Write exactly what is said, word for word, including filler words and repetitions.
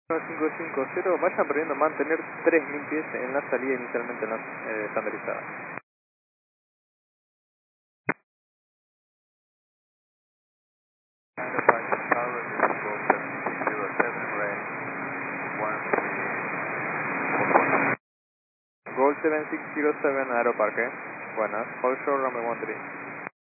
cinco cinco cero, vayan perdiendo mantener tres mil pies en la salida inicialmente en la, eh, estandarizada. Gold seven six zero seven Aeroparque, buenas, hold short runway one three.